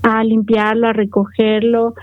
a limpiarlo, a recogerlo,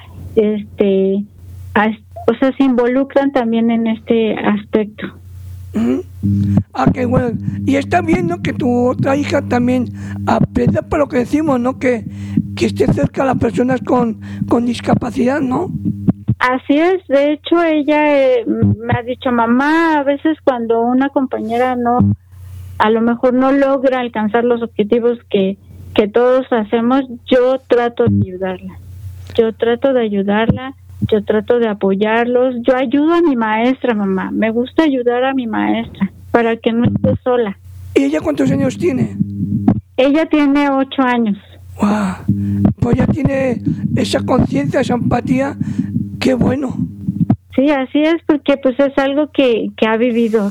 o sea, se involucran también en este aspecto. Qué bueno. Y está bien, ¿no?, que tu otra hija también aprenda por lo que decimos, ¿no?, que esté cerca a las personas con discapacidad, ¿no? Así es. De hecho, ella me ha dicho: mamá, a veces cuando una compañera a lo mejor no logra alcanzar los objetivos que todos hacemos, yo trato de ayudarla, yo trato de apoyarlos, yo ayudo a mi maestra, mamá, me gusta ayudar a mi maestra para que no esté sola. ¿Y ella cuántos años tiene? Ella tiene 8 años. ¡Wow! Pues ya tiene esa conciencia, esa empatía, qué bueno. Sí, así es, porque pues es algo que ha vivido.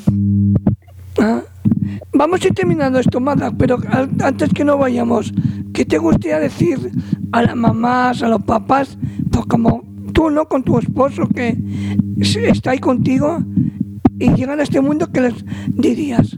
Vamos a ir terminando esto, Magda, pero antes que no vayamos, ¿qué te gustaría decir a las mamás, a los papás, pues como tú, ¿no?, con tu esposo que está ahí contigo y llegan a este mundo? ¿Qué les dirías?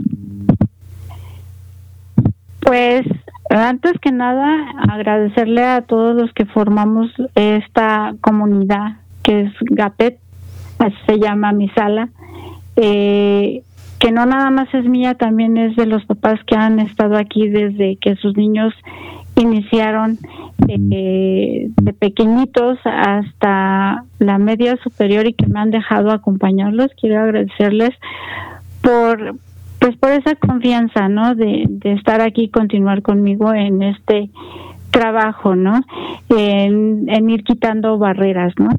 Pues antes que nada, agradecerle a todos los que formamos esta comunidad que es GAPET, así se llama mi sala, que no nada más es mía, también es de los papás que han estado aquí desde que sus niños iniciaron de pequeñitos hasta la media superior y que me han dejado acompañarlos. Quiero agradecerles por esa confianza, ¿no?, de estar aquí y continuar conmigo en este trabajo, ¿no?, en ir quitando barreras, ¿no?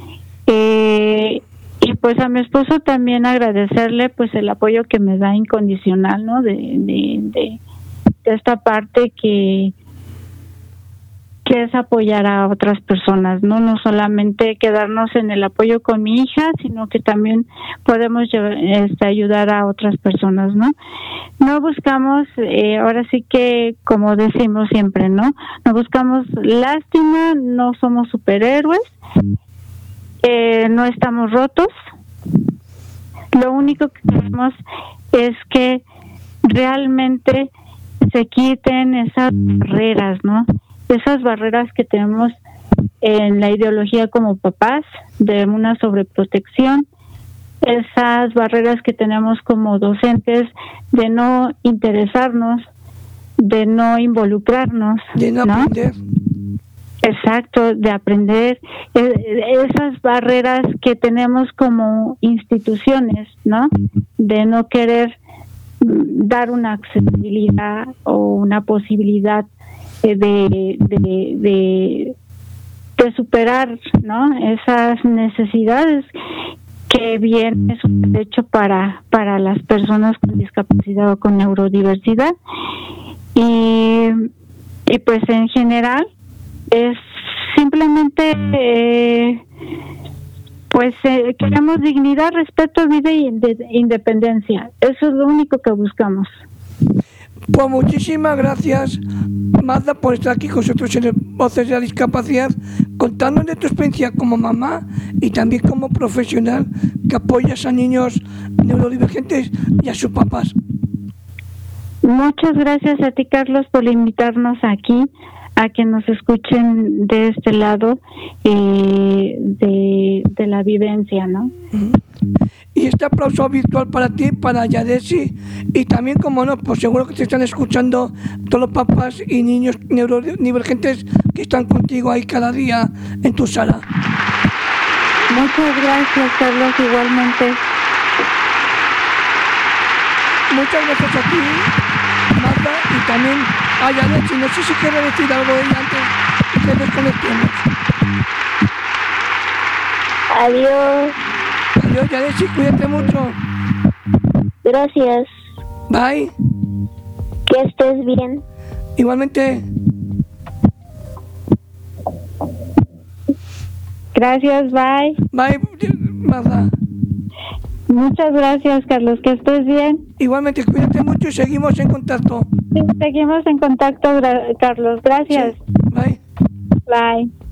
Y pues a mi esposo también agradecerle pues el apoyo que me da incondicional, ¿no?, de esta parte que es apoyar a otras personas, no solamente quedarnos en el apoyo con mi hija, sino que también podemos ayudar a otras personas, ¿no? No buscamos, ahora sí que como decimos siempre, no buscamos lástima, no somos superhéroes, no estamos rotos. Lo único que queremos es que realmente se quiten esas barreras, ¿no? Esas barreras que tenemos en la ideología como papás, de una sobreprotección, esas barreras que tenemos como docentes de no interesarnos, de no involucrarnos, de no aprender. Exacto, de aprender, esas barreras que tenemos como instituciones, ¿no? De no querer dar una accesibilidad o una posibilidad de superar, ¿no?, esas necesidades que vienen, es un derecho para las personas con discapacidad o con neurodiversidad. Y pues en general es simplemente queremos dignidad, respeto, vida e independencia. Eso es lo único que buscamos. Pues muchísimas gracias, Magda, por estar aquí con nosotros en el Voces de la Discapacidad, contándonos de tu experiencia como mamá y también como profesional que apoyas a niños neurodivergentes y a sus papás. Muchas gracias a ti, Carlos, por invitarnos aquí a que nos escuchen de este lado de la vivencia, ¿no? Y este aplauso virtual para ti, para Yadesi, y también, como no, pues seguro que te están escuchando todos los papás y niños neurodivergentes que están contigo ahí cada día en tu sala. Muchas gracias, Carlos, igualmente. Muchas gracias a ti, Magda, y también a Yadesi. No sé si quiere decir algo de ella antes de desconectemos. Adiós. Adiós, Yadesi, cuídate mucho. Gracias. Bye. Que estés bien. Igualmente. Gracias, bye. Bye, Magda. Muchas gracias, Carlos, que estés bien. Igualmente, cuídate mucho y seguimos en contacto. Sí, seguimos en contacto, Carlos. Gracias. Sí. Bye. Bye.